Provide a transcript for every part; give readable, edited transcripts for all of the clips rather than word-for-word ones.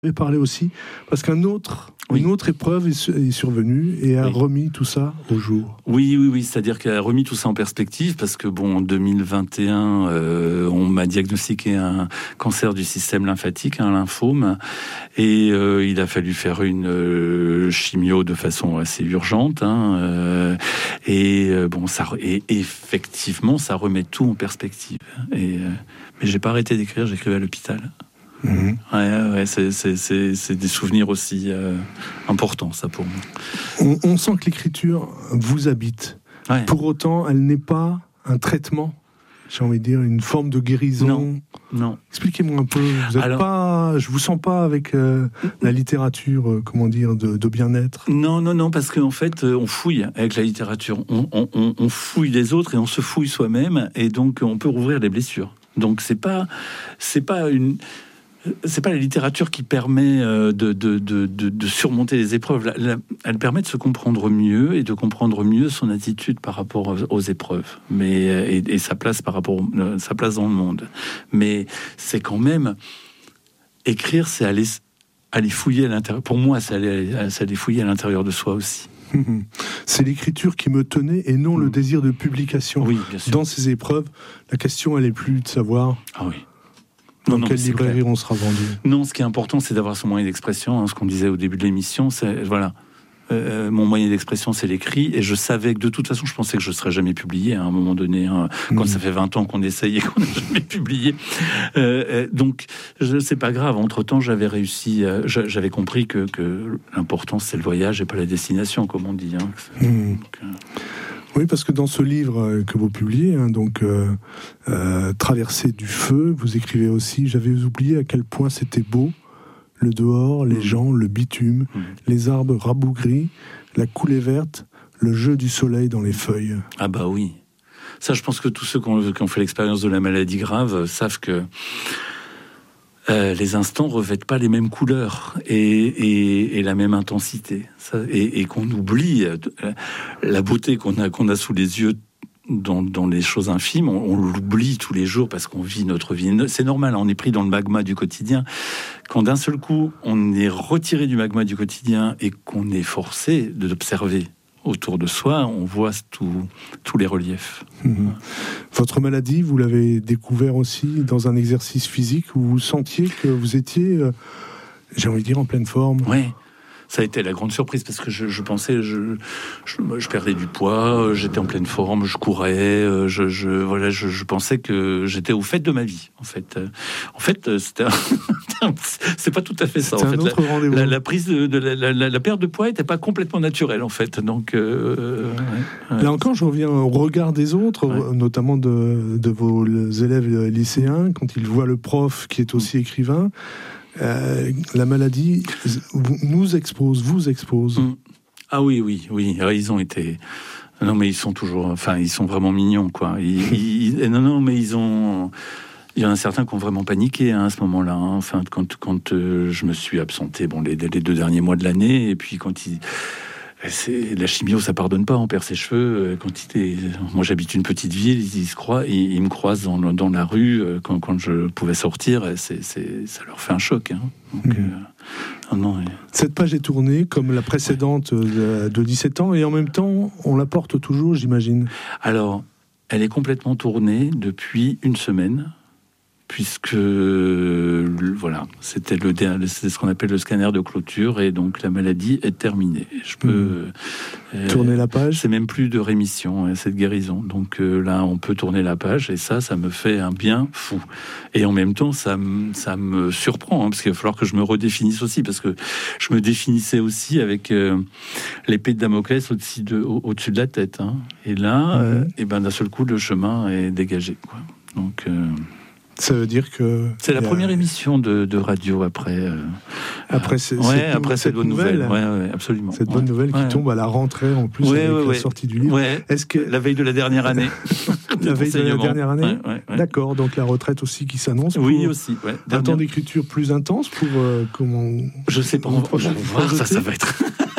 vais parler aussi, parce une autre épreuve est survenue et a remis tout ça au jour. Oui, c'est-à-dire qu'elle a remis tout ça en perspective, parce que en 2021, on m'a diagnostiqué un cancer du système lymphatique, un lymphome, et il a fallu faire une chimio de façon assez urgente, et effectivement, ça remet tout en perspective. Mais j'ai pas arrêté d'écrire, j'écrivais à l'hôpital. Mmh. C'est des souvenirs aussi importants, ça, pour moi. On sent que l'écriture vous habite. Ouais. Pour autant, elle n'est pas un traitement, j'ai envie de dire, une forme de guérison. Non. Expliquez-moi un peu. Je vous sens pas avec la littérature, de bien-être. Non, parce qu'en fait, on fouille avec la littérature. On fouille les autres et on se fouille soi-même, et donc on peut rouvrir les blessures. Donc c'est pas la littérature qui permet de surmonter les épreuves. Elle permet de se comprendre mieux et de comprendre mieux son attitude par rapport aux épreuves, et sa place dans le monde. Mais c'est quand même écrire, c'est aller fouiller à l'intérieur. Pour moi, c'est aller fouiller à l'intérieur de soi aussi. C'est l'écriture qui me tenait et non le désir de publication. Oui, bien sûr. Dans ces épreuves, la question, elle est plus de savoir. Ah oui. Dans quelle librairie on sera vendu. Non, ce qui est important, c'est d'avoir son moyen d'expression. Ce qu'on disait au début de l'émission, c'est mon moyen d'expression, c'est l'écrit. Et je savais que de toute façon, je pensais que je ne serais jamais publié à un moment donné. Quand ça fait 20 ans qu'on essaye et qu'on n'a jamais publié. Donc, c'est pas grave. Entre-temps, j'avais réussi. J'avais compris que l'important, c'est le voyage et pas la destination, comme on dit. Oui, parce que dans ce livre que vous publiez, Traversée du feu, vous écrivez aussi, j'avais oublié à quel point c'était beau, le dehors, les gens, le bitume, les arbres rabougris, la coulée verte, le jeu du soleil dans les feuilles. Ah bah oui. Ça, je pense que tous ceux qui ont fait l'expérience de la maladie grave savent que les instants revêtent pas les mêmes couleurs et la même intensité. Et qu'on oublie la beauté qu'on a sous les yeux dans les choses infimes. On l'oublie tous les jours parce qu'on vit notre vie. C'est normal, on est pris dans le magma du quotidien. Quand d'un seul coup, on est retiré du magma du quotidien et qu'on est forcé de l'observer autour de soi, on voit tous les reliefs. Votre maladie, vous l'avez découvert aussi dans un exercice physique où vous sentiez que vous étiez, j'ai envie de dire, en pleine forme. Oui. Ça a été la grande surprise parce que je pensais, je perdais du poids, j'étais en pleine forme, je courais, je pensais que j'étais au fait de ma vie. En fait, c'est pas tout à fait ça. C'était un autre rendez-vous. La prise la perte de poids n'était pas complètement naturelle en fait. Donc là encore, je reviens au regard des autres, notamment de vos élèves lycéens quand ils voient le prof qui est aussi écrivain. La maladie vous expose. Ah oui, ils ont été. Non, mais ils sont toujours. Enfin, ils sont vraiment mignons, quoi. Non, mais ils ont. Il y en a certains qui ont vraiment paniqué à ce moment-là. Enfin, quand je me suis absenté, les 2 derniers mois de l'année, et puis quand la chimio, ça pardonne pas. On perd ses cheveux. Moi, j'habite une petite ville. Ils me croisent dans la rue quand je pouvais sortir. Ça leur fait un choc. Donc, Cette page est tournée comme la précédente de 17 ans, et en même temps, on la porte toujours, j'imagine. Alors, elle est complètement tournée depuis une semaine. Puisque c'était ce qu'on appelle le scanner de clôture, et donc la maladie est terminée. Je peux tourner la page. C'est même plus de rémission, c'est de guérison. Donc là, on peut tourner la page, et ça me fait un bien fou. Et en même temps, ça me surprend, parce qu'il va falloir que je me redéfinisse aussi, parce que je me définissais aussi avec l'épée de Damoclès au-dessus de la tête. Et là, d'un seul coup, le chemin est dégagé, quoi. Donc ça veut dire que c'est la première émission de radio après cette bonne nouvelle. Ouais, absolument. Cette bonne nouvelle qui tombe à la rentrée en plus avec la sortie du livre. Est-ce que la veille de la dernière année La veille de la dernière année. D'accord. Donc la retraite aussi qui s'annonce. Oui, aussi. Un temps d'écriture plus intense pour comment. Je sais pas. On va voir. Ça va être.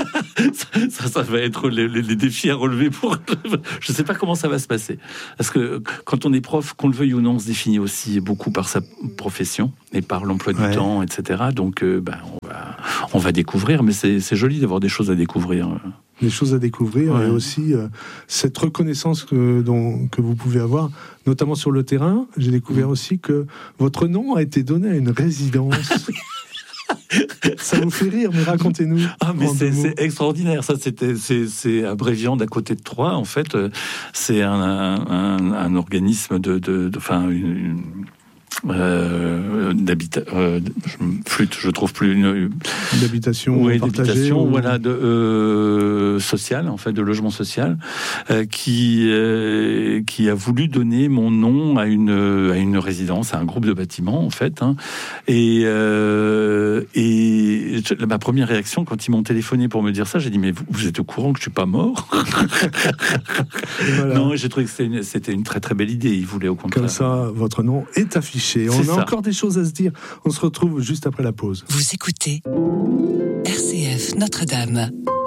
Ça va être les défis à relever pour. Je ne sais pas comment ça va se passer. Parce que quand on est prof, qu'on le veuille ou non, on se définit aussi beaucoup par sa profession et par l'emploi du temps, etc. Donc, on va découvrir, mais c'est joli d'avoir des choses à découvrir. Des choses à découvrir et aussi cette reconnaissance que vous pouvez avoir, notamment sur le terrain. J'ai découvert aussi que votre nom a été donné à une résidence. Ça vous fait rire, mais racontez-nous. Ah, mais c'est extraordinaire. Ça, c'est à Bréviand, d'à côté de Troyes. En fait, c'est un organisme je trouve plus d'habitation partagée, voilà, social, en fait, de logement social, qui a voulu donner mon nom à une résidence, à un groupe de bâtiments, en fait, hein. Et ma première réaction quand ils m'ont téléphoné pour me dire ça, j'ai dit mais vous êtes au courant que je suis pas mort? Voilà. Non, j'ai trouvé que c'était une très très belle idée. Ils voulaient au contraire. Comme ça, votre nom est affiché. On a encore des choses à se dire. On se retrouve juste après la pause. Vous écoutez RCF Notre-Dame.